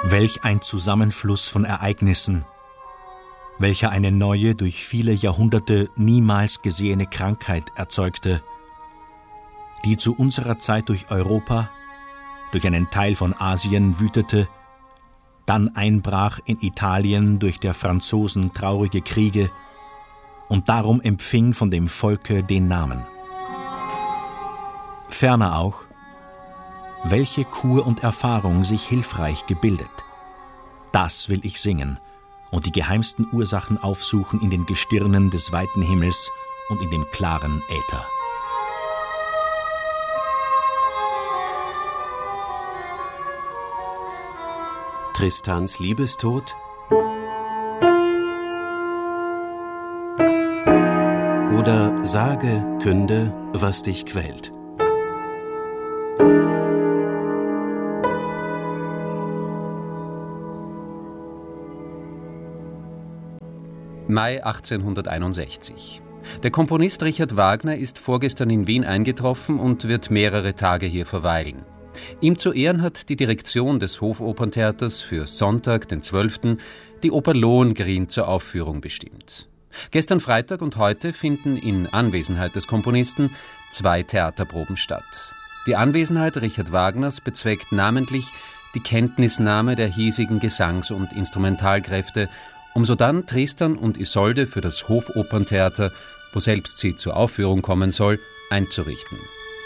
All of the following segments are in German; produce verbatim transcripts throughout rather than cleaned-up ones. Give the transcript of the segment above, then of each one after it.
Welch ein Zusammenfluss von Ereignissen, welcher eine neue, durch viele Jahrhunderte niemals gesehene Krankheit erzeugte, die zu unserer Zeit durch Europa, durch einen Teil von Asien wütete, dann einbrach in Italien durch der Franzosen traurige Kriege und darum empfing von dem Volke den Namen. Ferner auch, welche Kur und Erfahrung sich hilfreich gebildet. Das will ich singen und die geheimsten Ursachen aufsuchen in den Gestirnen des weiten Himmels und in dem klaren Äther. Tristans Liebestod oder Sage, künde, was dich quält. Mai achtzehnhunderteinundsechzig. Der Komponist Richard Wagner ist vorgestern in Wien eingetroffen und wird mehrere Tage hier verweilen. Ihm zu Ehren hat die Direktion des Hofoperntheaters für Sonntag, den zwölften die Oper Lohengrin zur Aufführung bestimmt. Gestern Freitag und heute finden in Anwesenheit des Komponisten zwei Theaterproben statt. Die Anwesenheit Richard Wagners bezweckt namentlich die Kenntnisnahme der hiesigen Gesangs- und Instrumentalkräfte, um sodann Tristan und Isolde für das Hofoperntheater, woselbst sie zur Aufführung kommen soll, einzurichten.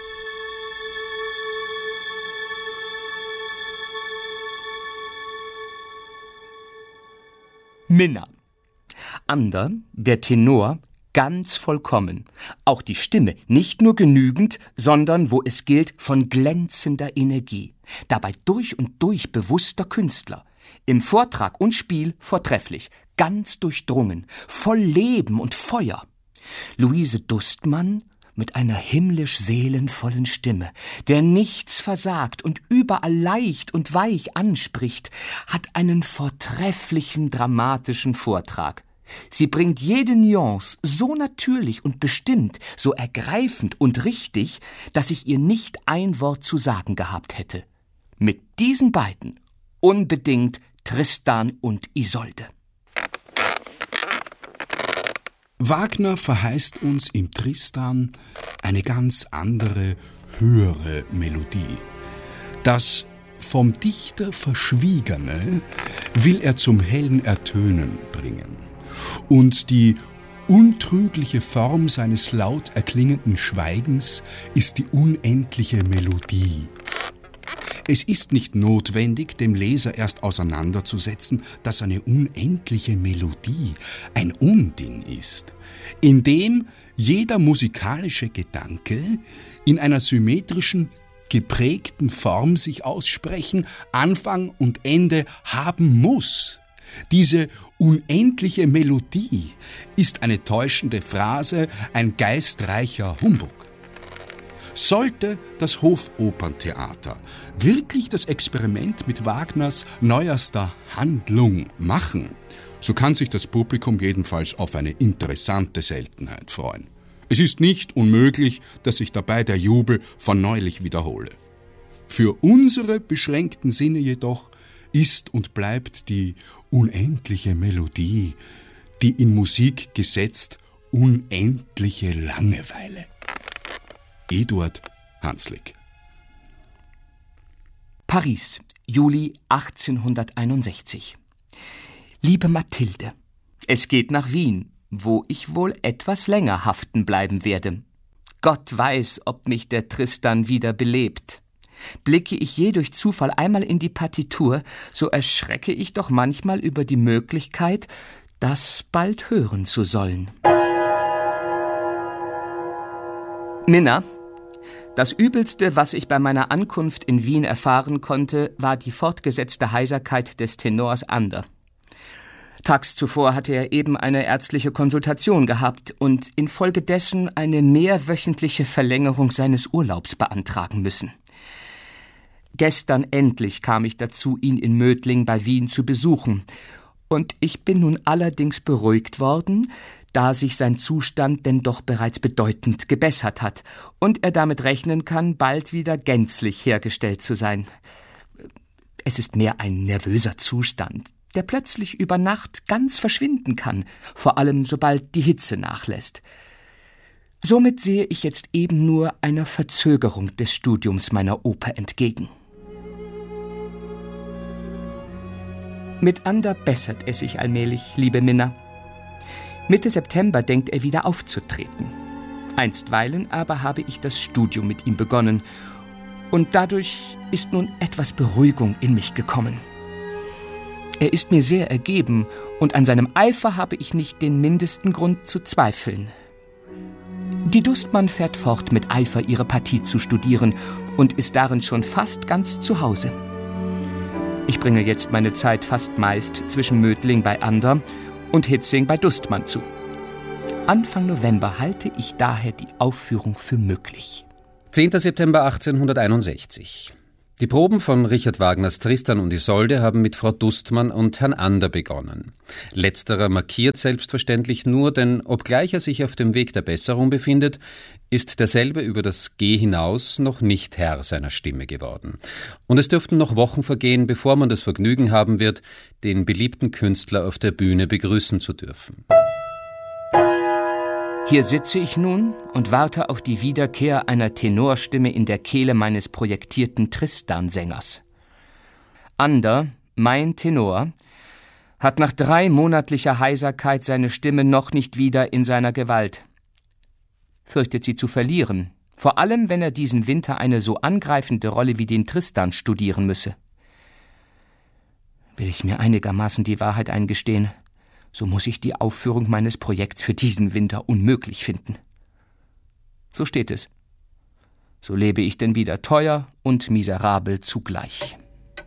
Minna. Ander, der Tenor, ganz vollkommen. Auch die Stimme nicht nur genügend, sondern, wo es gilt, von glänzender Energie. Dabei durch und durch bewusster Künstler. Im Vortrag und Spiel vortrefflich, ganz durchdrungen, voll Leben und Feuer. Luise Dustmann mit einer himmlisch seelenvollen Stimme, der nichts versagt und überall leicht und weich anspricht, hat einen vortrefflichen dramatischen Vortrag. Sie bringt jede Nuance so natürlich und bestimmt, so ergreifend und richtig, dass ich ihr nicht ein Wort zu sagen gehabt hätte. Mit diesen beiden unbedingt Tristan und Isolde. Wagner verheißt uns im Tristan eine ganz andere, höhere Melodie. Das vom Dichter Verschwiegene will er zum hellen Ertönen bringen. Und die untrügliche Form seines laut erklingenden Schweigens ist die unendliche Melodie. Es ist nicht notwendig, dem Leser erst auseinanderzusetzen, dass eine unendliche Melodie ein Unding ist, in dem jeder musikalische Gedanke in einer symmetrischen, geprägten Form sich aussprechen, Anfang und Ende haben muss. Diese unendliche Melodie ist eine täuschende Phrase, ein geistreicher Humbug. Sollte das Hofoperntheater wirklich das Experiment mit Wagners neuester Handlung machen, so kann sich das Publikum jedenfalls auf eine interessante Seltenheit freuen. Es ist nicht unmöglich, dass sich dabei der Jubel von neulich wiederhole. Für unsere beschränkten Sinne jedoch ist und bleibt die unendliche Melodie, die in Musik gesetzt, unendliche Langeweile. Eduard Hanslick. Paris, Juli achtzehnhunderteinundsechzig. Liebe Mathilde, es geht nach Wien, wo ich wohl etwas länger haften bleiben werde. Gott weiß, ob mich der Tristan wieder belebt. Blicke ich je durch Zufall einmal in die Partitur, so erschrecke ich doch manchmal über die Möglichkeit, das bald hören zu sollen. Minna, das Übelste, was ich bei meiner Ankunft in Wien erfahren konnte, war die fortgesetzte Heiserkeit des Tenors Ander. Tags zuvor hatte er eben eine ärztliche Konsultation gehabt und infolgedessen eine mehrwöchentliche Verlängerung seines Urlaubs beantragen müssen. Gestern endlich kam ich dazu, ihn in Mödling bei Wien zu besuchen. Und ich bin nun allerdings beruhigt worden, da sich sein Zustand denn doch bereits bedeutend gebessert hat und er damit rechnen kann, bald wieder gänzlich hergestellt zu sein. Es ist mehr ein nervöser Zustand, der plötzlich über Nacht ganz verschwinden kann, vor allem sobald die Hitze nachlässt. Somit sehe ich jetzt eben nur einer Verzögerung des Studiums meiner Oper entgegen. Mit Ander bessert es sich allmählich, liebe Minna. Mitte September denkt er wieder aufzutreten. Einstweilen aber habe ich das Studium mit ihm begonnen und dadurch ist nun etwas Beruhigung in mich gekommen. Er ist mir sehr ergeben und an seinem Eifer habe ich nicht den mindesten Grund zu zweifeln. Die Dustmann fährt fort, mit Eifer ihre Partie zu studieren und ist darin schon fast ganz zu Hause. Ich bringe jetzt meine Zeit fast meist zwischen Mödling bei Ander und Hitzing bei Dustmann zu. Anfang November halte ich daher die Aufführung für möglich. zehnter September achtzehnhunderteinundsechzig. Die Proben von Richard Wagners Tristan und Isolde haben mit Frau Dustmann und Herrn Ander begonnen. Letzterer markiert selbstverständlich nur, denn obgleich er sich auf dem Weg der Besserung befindet, ist derselbe über das G hinaus noch nicht Herr seiner Stimme geworden. Und es dürften noch Wochen vergehen, bevor man das Vergnügen haben wird, den beliebten Künstler auf der Bühne begrüßen zu dürfen. Hier sitze ich nun und warte auf die Wiederkehr einer Tenorstimme in der Kehle meines projektierten Tristan-Sängers. Ander, mein Tenor, hat nach drei monatlicher Heiserkeit seine Stimme noch nicht wieder in seiner Gewalt. Fürchtet sie zu verlieren, vor allem wenn er diesen Winter eine so angreifende Rolle wie den Tristan studieren müsse. Will ich mir einigermaßen die Wahrheit eingestehen, so muss ich die Aufführung meines Projekts für diesen Winter unmöglich finden. So steht es. So lebe ich denn wieder teuer und miserabel zugleich.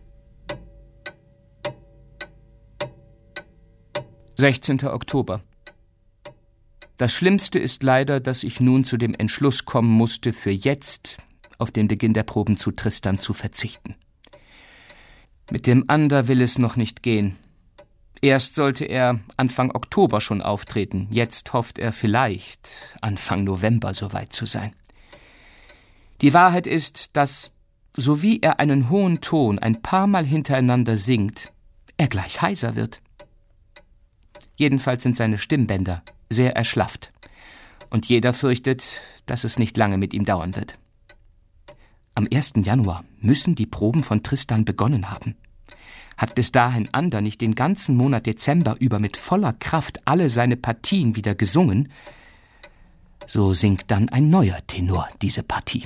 sechzehnter Oktober. Das Schlimmste ist leider, dass ich nun zu dem Entschluss kommen musste, für jetzt auf den Beginn der Proben zu Tristan zu verzichten. Mit dem Ander will es noch nicht gehen. Erst sollte er Anfang Oktober schon auftreten, jetzt hofft er vielleicht Anfang November soweit zu sein. Die Wahrheit ist, dass, so wie er einen hohen Ton ein paar Mal hintereinander singt, er gleich heiser wird. Jedenfalls sind seine Stimmbänder sehr erschlafft und jeder fürchtet, dass es nicht lange mit ihm dauern wird. Am ersten Januar müssen die Proben von Tristan begonnen haben. Hat bis dahin Ander nicht den ganzen Monat Dezember über mit voller Kraft alle seine Partien wieder gesungen, so singt dann ein neuer Tenor diese Partie.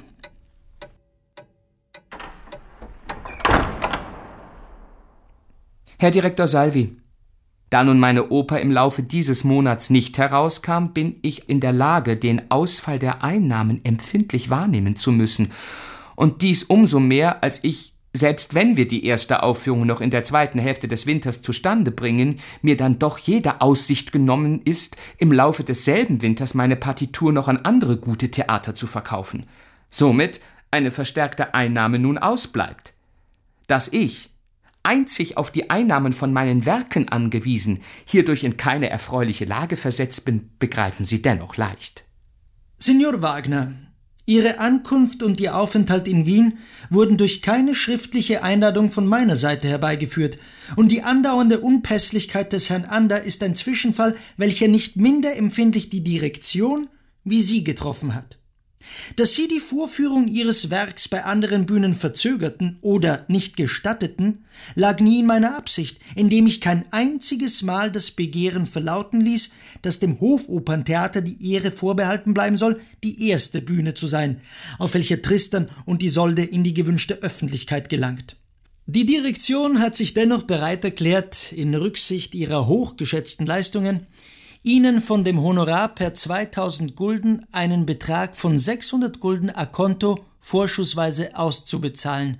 Herr Direktor Salvi, da nun meine Oper im Laufe dieses Monats nicht herauskam, bin ich in der Lage, den Ausfall der Einnahmen empfindlich wahrnehmen zu müssen. Und dies umso mehr, als ich, selbst wenn wir die erste Aufführung noch in der zweiten Hälfte des Winters zustande bringen, mir dann doch jede Aussicht genommen ist, im Laufe desselben Winters meine Partitur noch an andere gute Theater zu verkaufen. Somit eine verstärkte Einnahme nun ausbleibt. Dass ich, einzig auf die Einnahmen von meinen Werken angewiesen, hierdurch in keine erfreuliche Lage versetzt bin, begreifen Sie dennoch leicht. Signor Wagner, Ihre Ankunft und Ihr Aufenthalt in Wien wurden durch keine schriftliche Einladung von meiner Seite herbeigeführt, und die andauernde Unpässlichkeit des Herrn Ander ist ein Zwischenfall, welcher nicht minder empfindlich die Direktion wie Sie getroffen hat. Dass Sie die Vorführung Ihres Werks bei anderen Bühnen verzögerten oder nicht gestatteten, lag nie in meiner Absicht, indem ich kein einziges Mal das Begehren verlauten ließ, dass dem Hofoperntheater die Ehre vorbehalten bleiben soll, die erste Bühne zu sein, auf welcher Tristan und Isolde in die gewünschte Öffentlichkeit gelangt. Die Direktion hat sich dennoch bereit erklärt, in Rücksicht ihrer hochgeschätzten Leistungen, Ihnen von dem Honorar per zweitausend Gulden einen Betrag von sechshundert Gulden a conto vorschussweise auszubezahlen,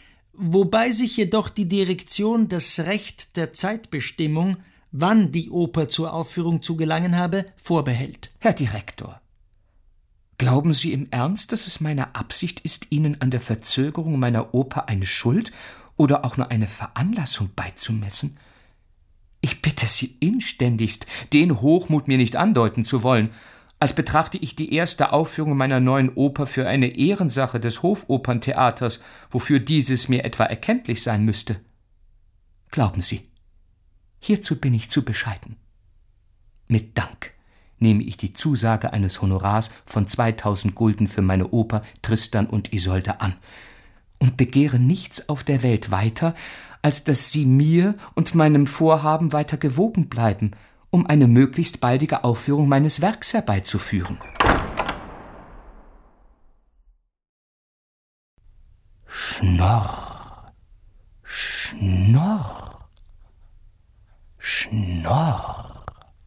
wobei sich jedoch die Direktion das Recht der Zeitbestimmung, wann die Oper zur Aufführung zu gelangen habe, vorbehält. Herr Direktor, glauben Sie im Ernst, dass es meine Absicht ist, Ihnen an der Verzögerung meiner Oper eine Schuld oder auch nur eine Veranlassung beizumessen? Ich bitte Sie inständigst, den Hochmut mir nicht andeuten zu wollen, als betrachte ich die erste Aufführung meiner neuen Oper für eine Ehrensache des Hofoperntheaters, wofür dieses mir etwa erkenntlich sein müsste. Glauben Sie, hierzu bin ich zu bescheiden. Mit Dank nehme ich die Zusage eines Honorars von zweitausend Gulden für meine Oper Tristan und Isolde an und begehre nichts auf der Welt weiter, als dass Sie mir und meinem Vorhaben weiter gewogen bleiben, um eine möglichst baldige Aufführung meines Werks herbeizuführen. Schnorr, Schnorr, Schnorr.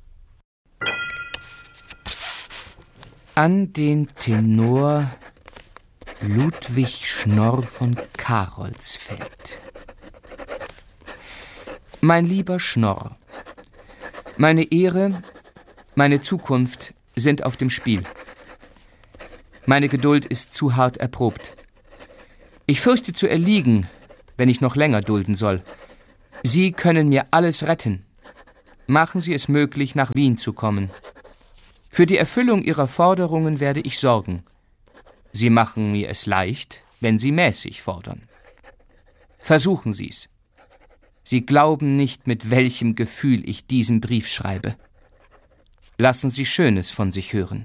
An den Tenor Ludwig Schnorr von Karolsfeld. Mein lieber Schnorr, meine Ehre, meine Zukunft sind auf dem Spiel. Meine Geduld ist zu hart erprobt. Ich fürchte zu erliegen, wenn ich noch länger dulden soll. Sie können mir alles retten. Machen Sie es möglich, nach Wien zu kommen. Für die Erfüllung Ihrer Forderungen werde ich sorgen. Sie machen mir es leicht, wenn Sie mäßig fordern. Versuchen Sie's. Sie glauben nicht, mit welchem Gefühl ich diesen Brief schreibe. Lassen Sie Schönes von sich hören.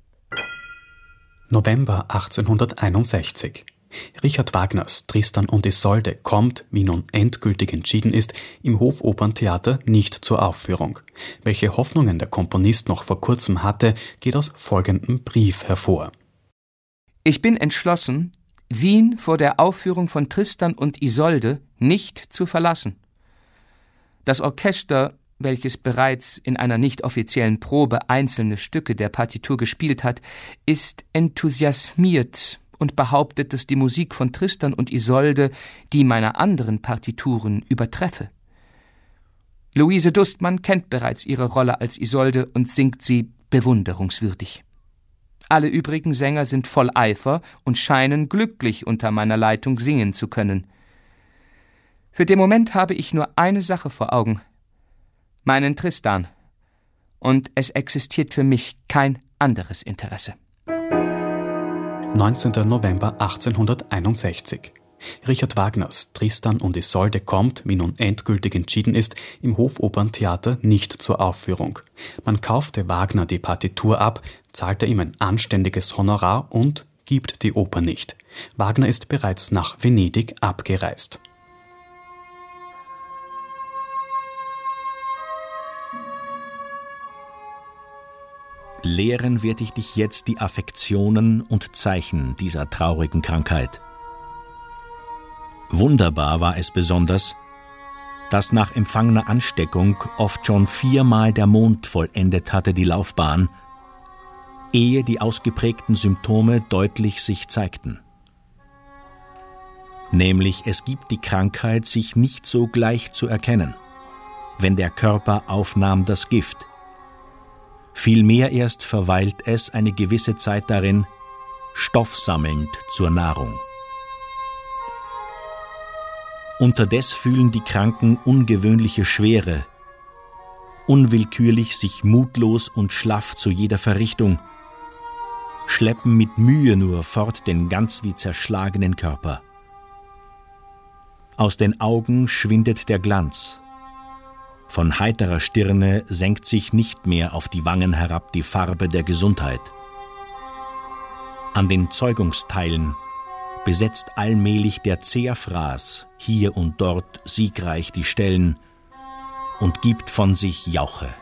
November achtzehnhunderteinundsechzig. Richard Wagners Tristan und Isolde kommt, wie nun endgültig entschieden ist, im Hofoperntheater nicht zur Aufführung. Welche Hoffnungen der Komponist noch vor kurzem hatte, geht aus folgendem Brief hervor. Ich bin entschlossen, Wien vor der Aufführung von Tristan und Isolde nicht zu verlassen. Das Orchester, welches bereits in einer nicht offiziellen Probe einzelne Stücke der Partitur gespielt hat, ist enthusiasmiert und behauptet, dass die Musik von Tristan und Isolde die meiner anderen Partituren übertreffe. Luise Dustmann kennt bereits ihre Rolle als Isolde und singt sie bewunderungswürdig. Alle übrigen Sänger sind voll Eifer und scheinen glücklich unter meiner Leitung singen zu können. Für den Moment habe ich nur eine Sache vor Augen: meinen Tristan. Und es existiert für mich kein anderes Interesse. neunzehnter November achtzehnhunderteinundsechzig. Richard Wagners Tristan und Isolde kommt, wie nun endgültig entschieden ist, im Hofoperntheater nicht zur Aufführung. Man kaufte Wagner die Partitur ab, zahlte ihm ein anständiges Honorar und gibt die Oper nicht. Wagner ist bereits nach Venedig abgereist. Lehren werd ich dich jetzt die Affektionen und Zeichen dieser traurigen Krankheit. Wunderbar war es besonders, dass nach empfangener Ansteckung oft schon viermal der Mond vollendet hatte die Laufbahn, ehe die ausgeprägten Symptome deutlich sich zeigten. Nämlich, es gibt die Krankheit sich nicht so gleich zu erkennen, wenn der Körper aufnahm das Gift. Vielmehr erst verweilt es eine gewisse Zeit darin, stoffsammelnd zur Nahrung. Unterdes fühlen die Kranken ungewöhnliche Schwere, unwillkürlich sich mutlos und schlaff zu jeder Verrichtung, schleppen mit Mühe nur fort den ganz wie zerschlagenen Körper. Aus den Augen schwindet der Glanz. Von heiterer Stirne senkt sich nicht mehr auf die Wangen herab die Farbe der Gesundheit. An den Zeugungsteilen besetzt allmählich der Zehrfraß hier und dort siegreich die Stellen und gibt von sich Jauche.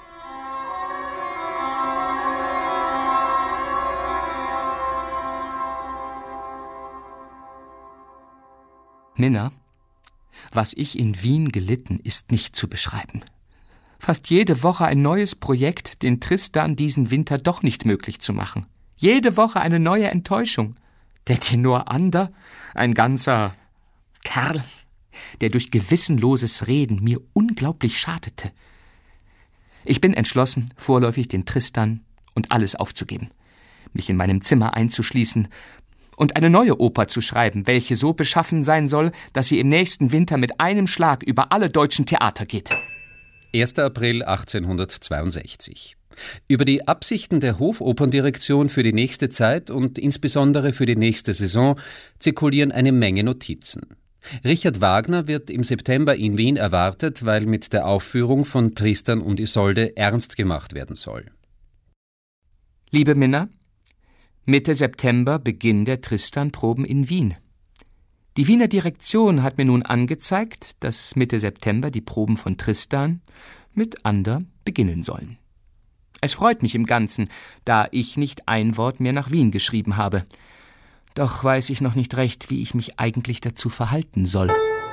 Minna, was ich in Wien gelitten, ist nicht zu beschreiben. Fast jede Woche ein neues Projekt, den Tristan diesen Winter doch nicht möglich zu machen. Jede Woche eine neue Enttäuschung. Der Tenor Ander, ein ganzer Kerl, der durch gewissenloses Reden mir unglaublich schadete. Ich bin entschlossen, vorläufig den Tristan und alles aufzugeben, mich in meinem Zimmer einzuschließen und eine neue Oper zu schreiben, welche so beschaffen sein soll, dass sie im nächsten Winter mit einem Schlag über alle deutschen Theater geht. erster April achtzehnhundertzweiundsechzig. Über die Absichten der Hofoperndirektion für die nächste Zeit und insbesondere für die nächste Saison zirkulieren eine Menge Notizen. Richard Wagner wird im September in Wien erwartet, weil mit der Aufführung von Tristan und Isolde ernst gemacht werden soll. Liebe Minna, Mitte September Beginn der Tristan-Proben in Wien. Die Wiener Direktion hat mir nun angezeigt, dass Mitte September die Proben von Tristan mit Ander beginnen sollen. Es freut mich im Ganzen, da ich nicht ein Wort mehr nach Wien geschrieben habe. Doch weiß ich noch nicht recht, wie ich mich eigentlich dazu verhalten soll.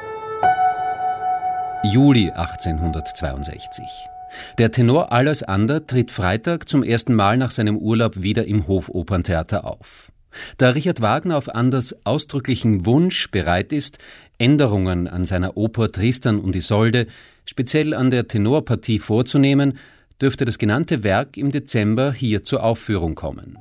Juli achtzehnhundertzweiundsechzig. Der Tenor Alois Ander tritt Freitag zum ersten Mal nach seinem Urlaub wieder im Hofoperntheater auf. Da Richard Wagner auf Anders ausdrücklichen Wunsch bereit ist, Änderungen an seiner Oper Tristan und Isolde, speziell an der Tenorpartie vorzunehmen, dürfte das genannte Werk im Dezember hier zur Aufführung kommen.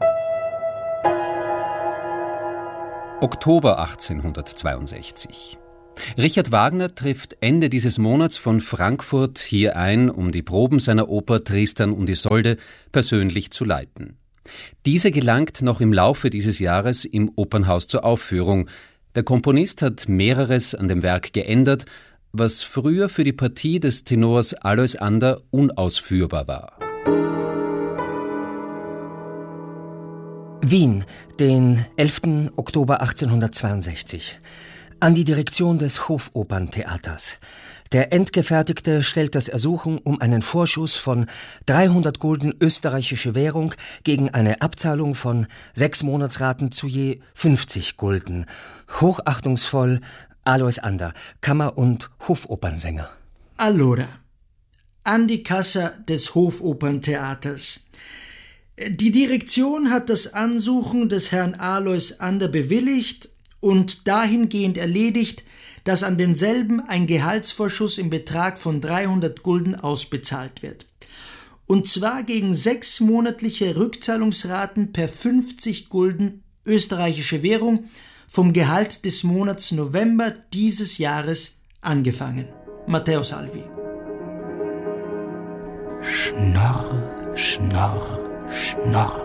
Oktober achtzehnhundertzweiundsechzig. Richard Wagner trifft Ende dieses Monats von Frankfurt hier ein, um die Proben seiner Oper Tristan und Isolde persönlich zu leiten. Diese gelangt noch im Laufe dieses Jahres im Opernhaus zur Aufführung. Der Komponist hat mehreres an dem Werk geändert, was früher für die Partie des Tenors Alois Ander unausführbar war. Wien, den elften Oktober achtzehnhundertzweiundsechzig. An die Direktion des Hofoperntheaters. Der Endgefertigte stellt das Ersuchen um einen Vorschuss von dreihundert Gulden österreichische Währung gegen eine Abzahlung von sechs Monatsraten zu je fünfzig Gulden. Hochachtungsvoll Alois Ander, Kammer- und Hofopernsänger. Allora, an die Kasse des Hofoperntheaters. Die Direktion hat das Ansuchen des Herrn Alois Ander bewilligt und dahingehend erledigt, dass an denselben ein Gehaltsvorschuss im Betrag von dreihundert Gulden ausbezahlt wird. Und zwar gegen sechs monatliche Rückzahlungsraten per fünfzig Gulden österreichische Währung vom Gehalt des Monats November dieses Jahres angefangen. Matteo Salvi. Schnorr, Schnorr, Schnorr.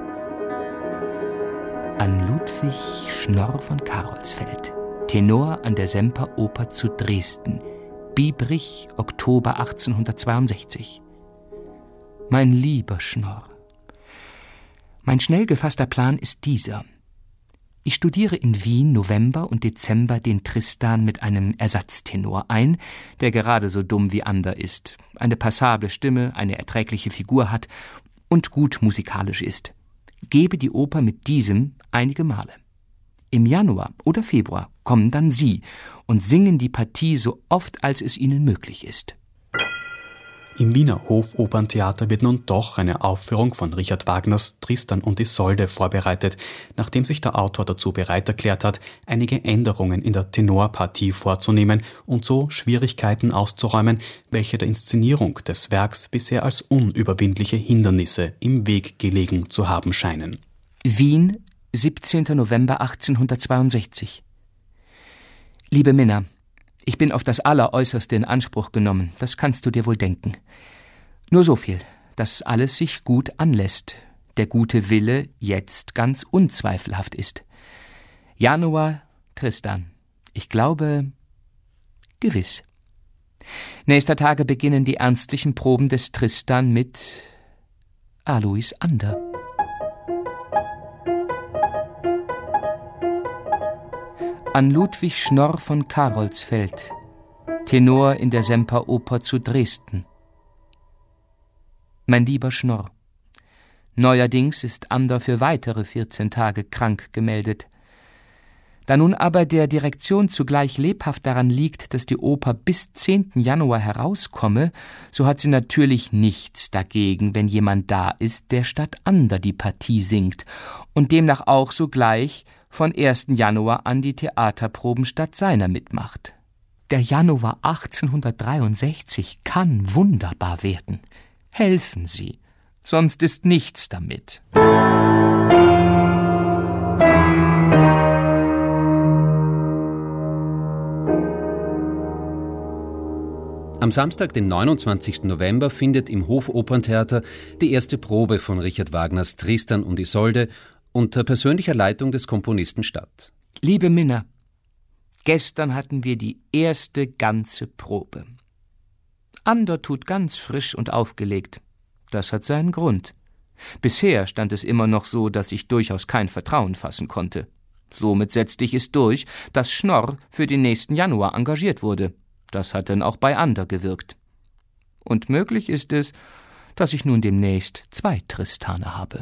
An Ludwig Schnorr von Karolsfeld, Tenor an der Semperoper zu Dresden, Biebrich, Oktober achtzehnhundertzweiundsechzig. Mein lieber Schnorr, mein schnell gefasster Plan ist dieser. Ich studiere in Wien November und Dezember den Tristan mit einem Ersatztenor ein, der gerade so dumm wie Ander ist, eine passable Stimme, eine erträgliche Figur hat und gut musikalisch ist. Gebe die Oper mit diesem einige Male. Im Januar oder Februar kommen dann Sie und singen die Partie so oft, als es Ihnen möglich ist. Im Wiener Hofoperntheater wird nun doch eine Aufführung von Richard Wagners Tristan und Isolde vorbereitet, nachdem sich der Autor dazu bereit erklärt hat, einige Änderungen in der Tenorpartie vorzunehmen und so Schwierigkeiten auszuräumen, welche der Inszenierung des Werks bisher als unüberwindliche Hindernisse im Weg gelegen zu haben scheinen. Wien, siebzehnten November achtzehnhundertzweiundsechzig. Liebe Minna, ich bin auf das Alleräußerste in Anspruch genommen, das kannst du dir wohl denken. Nur so viel, dass alles sich gut anlässt, der gute Wille jetzt ganz unzweifelhaft ist. Januar, Tristan. Ich glaube, gewiss. Nächster Tage beginnen die ernstlichen Proben des Tristan mit Alois Ander. An Ludwig Schnorr von Karolsfeld, Tenor in der Semperoper zu Dresden. Mein lieber Schnorr, neuerdings ist Ander für weitere vierzehn Tage krank gemeldet. Da nun aber der Direktion zugleich lebhaft daran liegt, dass die Oper bis zehnten Januar herauskomme, so hat sie natürlich nichts dagegen, wenn jemand da ist, der statt Ander die Partie singt und demnach auch sogleich von ersten Januar an die Theaterproben statt seiner mitmacht. Der Januar achtzehnhundertdreiundsechzig kann wunderbar werden. Helfen Sie, sonst ist nichts damit. Am Samstag, den neunundzwanzigsten November, findet im Hofoperntheater die erste Probe von Richard Wagners Tristan und Isolde unter persönlicher Leitung des Komponisten statt. Liebe Minna, Gestern hatten wir die erste ganze Probe. Ander tut ganz frisch und aufgelegt. Das hat seinen Grund. Bisher stand es immer noch so, dass ich durchaus kein Vertrauen fassen konnte. Somit setzte ich es durch, dass Schnorr für den nächsten Januar engagiert wurde. Das hat dann auch bei Ander gewirkt. Und möglich ist es, dass ich nun demnächst zwei Tristane habe.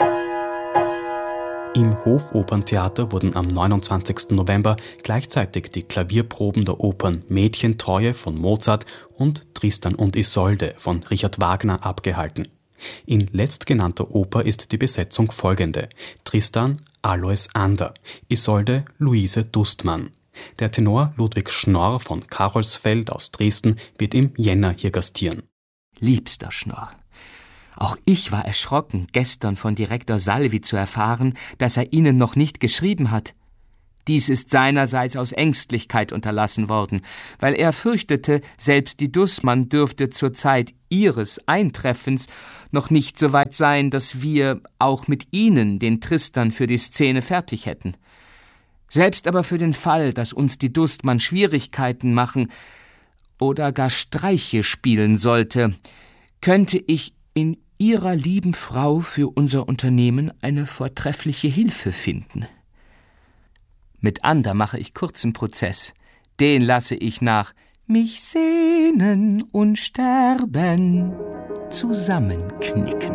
Im Hofoperntheater wurden am neunundzwanzigsten November gleichzeitig die Klavierproben der Opern Mädchentreue von Mozart und Tristan und Isolde von Richard Wagner abgehalten. In letztgenannter Oper ist die Besetzung folgende: Tristan Alois Ander, Isolde Luise Dustmann. Der Tenor Ludwig Schnorr von Karolsfeld aus Dresden wird im Jänner hier gastieren. Liebster Schnorr, auch ich war erschrocken, gestern von Direktor Salvi zu erfahren, dass er Ihnen noch nicht geschrieben hat. Dies ist seinerseits aus Ängstlichkeit unterlassen worden, weil er fürchtete, selbst die Dustmann dürfte zur Zeit ihres Eintreffens noch nicht so weit sein, dass wir auch mit Ihnen den Tristan für die Szene fertig hätten. Selbst aber für den Fall, dass uns die Dustmann Schwierigkeiten machen oder gar Streiche spielen sollte, könnte ich in Ihrer lieben Frau für unser Unternehmen eine vortreffliche Hilfe finden. Mit Ander mache ich kurzen Prozess. Den lasse ich nach mich sehnen und sterben zusammenknicken.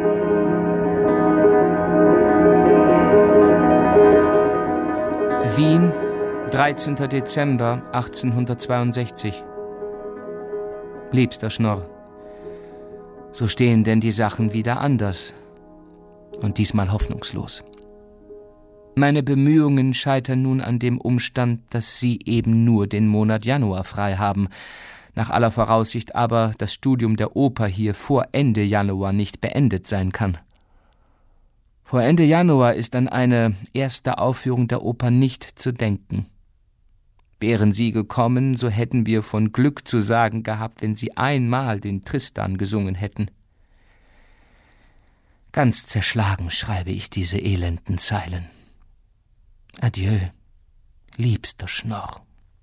Wien, dreizehnter Dezember achtzehnhundertzweiundsechzig. Liebster Schnorr, so stehen denn die Sachen wieder anders und diesmal hoffnungslos. Meine Bemühungen scheitern nun an dem Umstand, dass Sie eben nur den Monat Januar frei haben, nach aller Voraussicht aber das Studium der Oper hier vor Ende Januar nicht beendet sein kann. Vor Ende Januar ist an eine erste Aufführung der Oper nicht zu denken. Wären Sie gekommen, so hätten wir von Glück zu sagen gehabt, wenn Sie einmal den Tristan gesungen hätten. Ganz zerschlagen schreibe ich diese elenden Zeilen. Adieu, liebster Schnorr.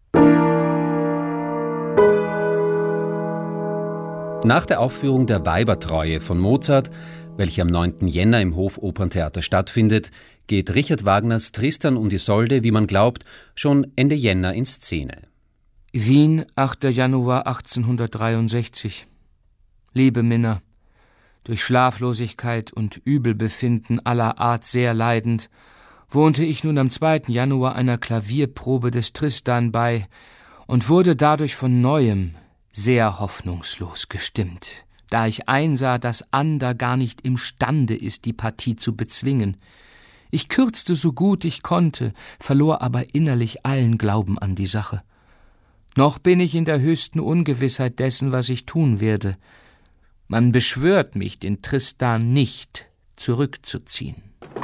Nach der Aufführung der Weibertreue von Mozart, welche am neunten Jänner im Hofoperntheater stattfindet, geht Richard Wagners Tristan und Isolde, wie man glaubt, schon Ende Jänner in Szene. Wien, achter Januar achtzehnhundertdreiundsechzig. Liebe Minna, durch Schlaflosigkeit und Übelbefinden aller Art sehr leidend, wohnte ich nun am zweiten Januar einer Klavierprobe des Tristan bei und wurde dadurch von Neuem sehr hoffnungslos gestimmt, da ich einsah, dass Ander gar nicht imstande ist, die Partie zu bezwingen. Ich kürzte so gut ich konnte, verlor aber innerlich allen Glauben an die Sache. Noch bin ich in der höchsten Ungewissheit dessen, was ich tun werde. Man beschwört mich, den Tristan nicht zurückzuziehen.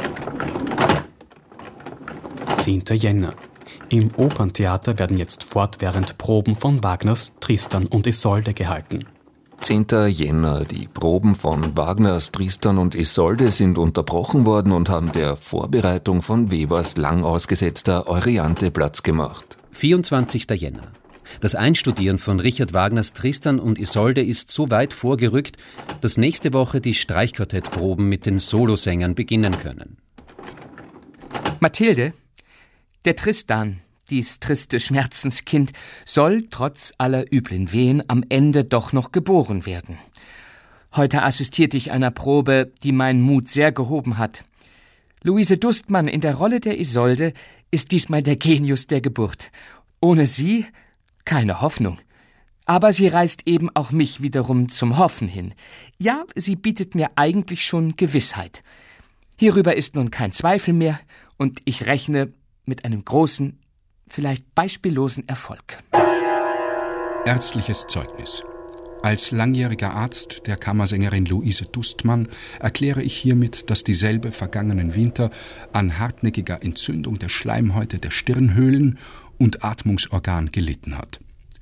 zehnter Jänner. Im Operntheater werden jetzt fortwährend Proben von Wagners Tristan und Isolde gehalten. zehnter Jänner. Die Proben von Wagners Tristan und Isolde sind unterbrochen worden und haben der Vorbereitung von Webers lang ausgesetzter Euryanthe Platz gemacht. vierundzwanzigster Jänner. Das Einstudieren von Richard Wagners Tristan und Isolde ist so weit vorgerückt, dass nächste Woche die Streichquartettproben mit den Solosängern beginnen können. Mathilde, der Tristan, dies triste Schmerzenskind, soll trotz aller üblen Wehen am Ende doch noch geboren werden. Heute assistierte ich einer Probe, die meinen Mut sehr gehoben hat. Luise Dustmann in der Rolle der Isolde ist diesmal der Genius der Geburt. Ohne sie keine Hoffnung. Aber sie reißt eben auch mich wiederum zum Hoffen hin. Ja, sie bietet mir eigentlich schon Gewissheit. Hierüber ist nun kein Zweifel mehr und ich rechne mit einem großen, vielleicht beispiellosen Erfolg. Ärztliches Zeugnis. Als langjähriger Arzt der Kammersängerin Luise Dustmann erkläre ich hiermit, dass dieselbe vergangenen Winter an hartnäckiger Entzündung der Schleimhäute der Stirnhöhlen und Atmungsorgan gelitten hat.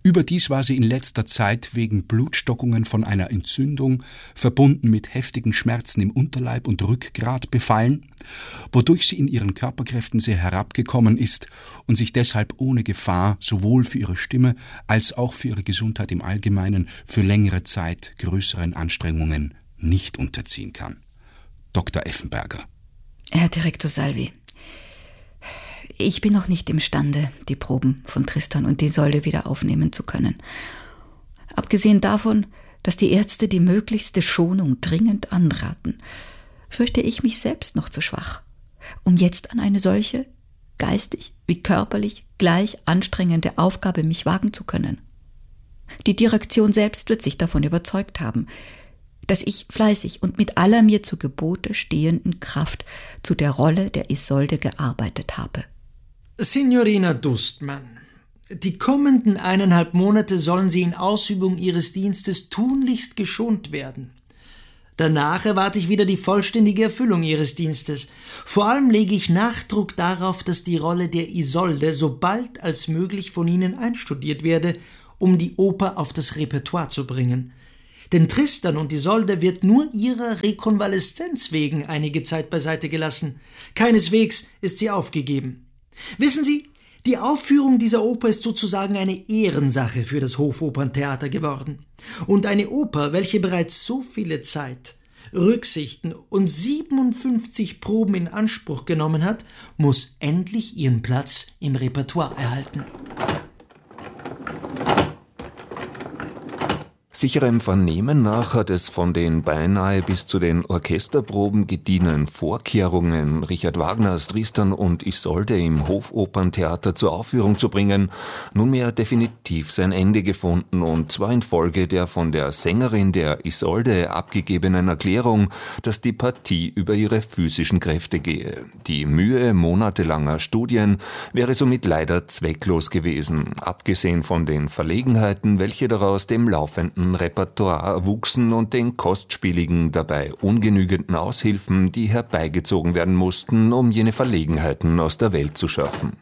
Überdies war sie in letzter Zeit wegen Blutstockungen von einer Entzündung, verbunden mit heftigen Schmerzen im Unterleib und Rückgrat, befallen, wodurch sie in ihren Körperkräften sehr herabgekommen ist und sich deshalb ohne Gefahr sowohl für ihre Stimme als auch für ihre Gesundheit im Allgemeinen für längere Zeit größeren Anstrengungen nicht unterziehen kann. Doktor Effenberger. Herr Direktor Salvi, ich bin noch nicht imstande, die Proben von Tristan und Isolde wieder aufnehmen zu können. Abgesehen davon, dass die Ärzte die möglichste Schonung dringend anraten, fürchte ich mich selbst noch zu schwach, um jetzt an eine solche, geistig wie körperlich gleich anstrengende Aufgabe mich wagen zu können. Die Direktion selbst wird sich davon überzeugt haben, dass ich fleißig und mit aller mir zu Gebote stehenden Kraft zu der Rolle der Isolde gearbeitet habe. Signorina Dustmann, die kommenden eineinhalb Monate sollen Sie in Ausübung Ihres Dienstes tunlichst geschont werden. Danach erwarte ich wieder die vollständige Erfüllung Ihres Dienstes. Vor allem lege ich Nachdruck darauf, dass die Rolle der Isolde so bald als möglich von Ihnen einstudiert werde, um die Oper auf das Repertoire zu bringen. Denn Tristan und Isolde wird nur ihrer Rekonvaleszenz wegen einige Zeit beiseite gelassen. Keineswegs ist sie aufgegeben. Wissen Sie, die Aufführung dieser Oper ist sozusagen eine Ehrensache für das Hofoperntheater geworden. Und eine Oper, welche bereits so viele Zeit, Rücksichten und siebenundfünfzig Proben in Anspruch genommen hat, muss endlich ihren Platz im Repertoire erhalten. Sicherem Vernehmen nach hat es von den beinahe bis zu den Orchesterproben gediehenen Vorkehrungen, Richard Wagners Tristan und Isolde im Hofoperntheater zur Aufführung zu bringen, nunmehr definitiv sein Ende gefunden, und zwar infolge der von der Sängerin der Isolde abgegebenen Erklärung, dass die Partie über ihre physischen Kräfte gehe. Die Mühe monatelanger Studien wäre somit leider zwecklos gewesen, abgesehen von den Verlegenheiten, welche daraus dem laufenden Repertoire wuchsen und den kostspieligen, dabei ungenügenden Aushilfen, die herbeigezogen werden mussten, um jene Verlegenheiten aus der Welt zu schaffen.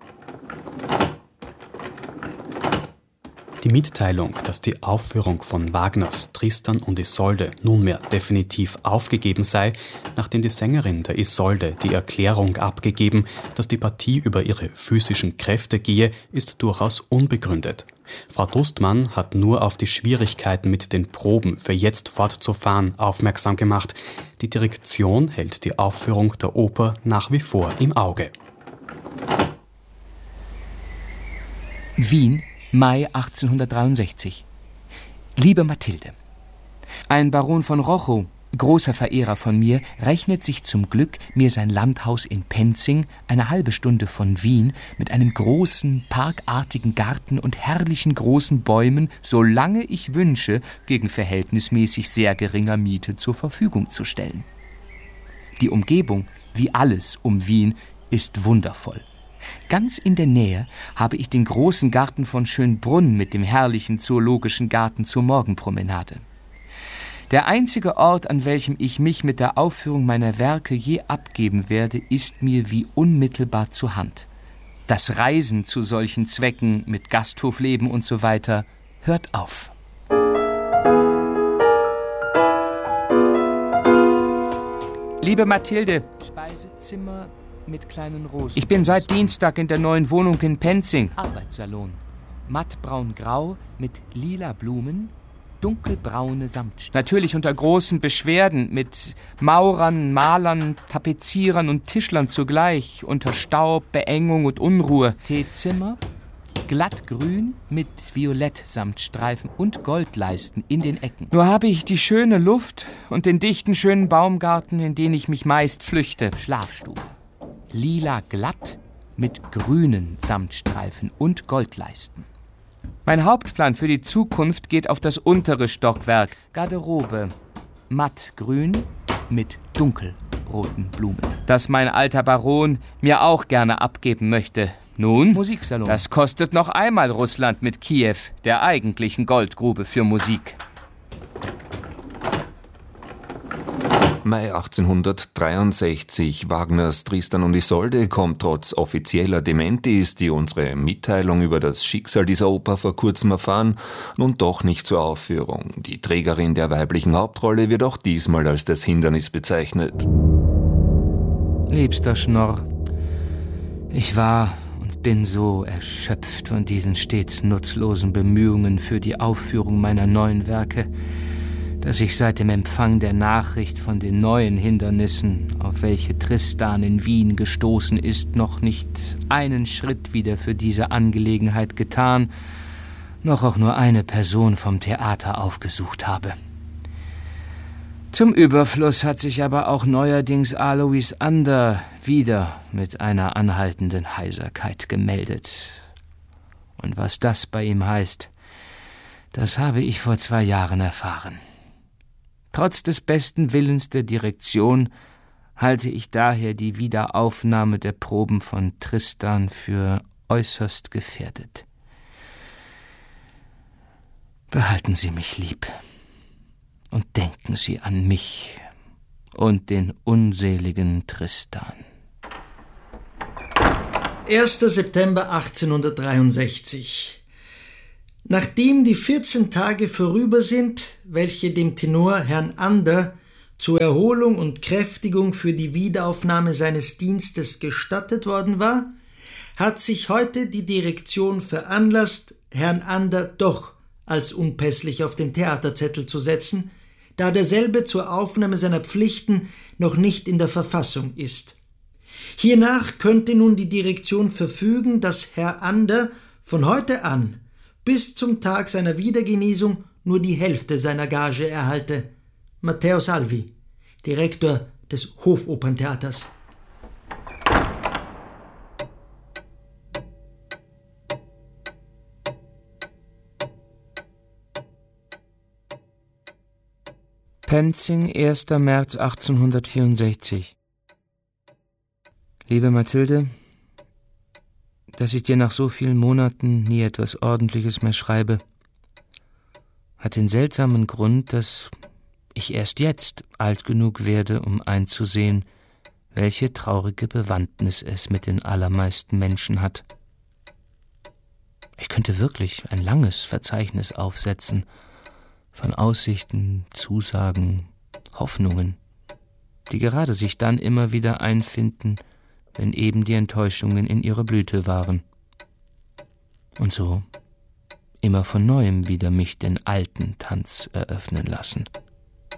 Die Mitteilung, dass die Aufführung von Wagners Tristan und Isolde nunmehr definitiv aufgegeben sei, nachdem die Sängerin der Isolde die Erklärung abgegeben, dass die Partie über ihre physischen Kräfte gehe, ist durchaus unbegründet. Frau Dustmann hat nur auf die Schwierigkeiten mit den Proben für jetzt fortzufahren aufmerksam gemacht. Die Direktion hält die Aufführung der Oper nach wie vor im Auge. Wien, Mai achtzehnhundertdreiundsechzig. Liebe Mathilde, ein Baron von Rochow, großer Verehrer von mir, rechnet sich zum Glück, mir sein Landhaus in Penzing, eine halbe Stunde von Wien, mit einem großen, parkartigen Garten und herrlichen großen Bäumen, solange ich wünsche, gegen verhältnismäßig sehr geringer Miete zur Verfügung zu stellen. Die Umgebung, wie alles um Wien, ist wundervoll. Ganz in der Nähe habe ich den großen Garten von Schönbrunn mit dem herrlichen zoologischen Garten zur Morgenpromenade. Der einzige Ort, an welchem ich mich mit der Aufführung meiner Werke je abgeben werde, ist mir wie unmittelbar zur Hand. Das Reisen zu solchen Zwecken mit Gasthofleben und so weiter hört auf. Liebe Mathilde, Speisezimmer mit kleinen Rosen. Ich bin seit Dienstag in der neuen Wohnung in Penzing. Arbeitssalon. Mattbraun-grau mit lila Blumen, dunkelbraune Samtstoff. Natürlich unter großen Beschwerden mit Maurern, Malern, Tapezierern und Tischlern zugleich, unter Staub, Beengung und Unruhe. Teezimmer, glattgrün mit Violettsamtstreifen und Goldleisten in den Ecken. Nur habe ich die schöne Luft und den dichten, schönen Baumgarten, in den ich mich meist flüchte. Schlafstube. Lila glatt mit grünen Samtstreifen und Goldleisten. Mein Hauptplan für die Zukunft geht auf das untere Stockwerk. Garderobe mattgrün mit dunkelroten Blumen. Das mein alter Baron mir auch gerne abgeben möchte. Nun, Musiksalon. Das kostet noch einmal Russland mit Kiew, der eigentlichen Goldgrube für Musik. Mai achtzehnhundertdreiundsechzig. Wagners Tristan und Isolde kommt trotz offizieller Dementis, die unsere Mitteilung über das Schicksal dieser Oper vor kurzem erfahren, nun doch nicht zur Aufführung. Die Trägerin der weiblichen Hauptrolle wird auch diesmal als das Hindernis bezeichnet. Liebster Schnorr, ich war und bin so erschöpft von diesen stets nutzlosen Bemühungen für die Aufführung meiner neuen Werke, dass ich seit dem Empfang der Nachricht von den neuen Hindernissen, auf welche Tristan in Wien gestoßen ist, noch nicht einen Schritt wieder für diese Angelegenheit getan, noch auch nur eine Person vom Theater aufgesucht habe. Zum Überfluss hat sich aber auch neuerdings Alois Ander wieder mit einer anhaltenden Heiserkeit gemeldet. Und was das bei ihm heißt, das habe ich vor zwei Jahren erfahren. Trotz des besten Willens der Direktion halte ich daher die Wiederaufnahme der Proben von Tristan für äußerst gefährdet. Behalten Sie mich lieb und denken Sie an mich und den unseligen Tristan. erster September achtzehnhundertdreiundsechzig. Nachdem die vierzehn Tage vorüber sind, welche dem Tenor Herrn Ander zur Erholung und Kräftigung für die Wiederaufnahme seines Dienstes gestattet worden war, hat sich heute die Direktion veranlasst, Herrn Ander doch als unpässlich auf den Theaterzettel zu setzen, da derselbe zur Aufnahme seiner Pflichten noch nicht in der Verfassung ist. Hiernach könnte nun die Direktion verfügen, dass Herr Ander von heute an bis zum Tag seiner Wiedergenesung nur die Hälfte seiner Gage erhalte. Matteo Salvi, Direktor des Hofoperntheaters. Penzing, erster März achtzehnhundertvierundsechzig. Liebe Mathilde, dass ich dir nach so vielen Monaten nie etwas Ordentliches mehr schreibe, hat den seltsamen Grund, dass ich erst jetzt alt genug werde, um einzusehen, welche traurige Bewandtnis es mit den allermeisten Menschen hat. Ich könnte wirklich ein langes Verzeichnis aufsetzen von Aussichten, Zusagen, Hoffnungen, die gerade sich dann immer wieder einfinden, wenn eben die Enttäuschungen in ihrer Blüte waren. Und so immer von Neuem wieder mich den alten Tanz eröffnen lassen.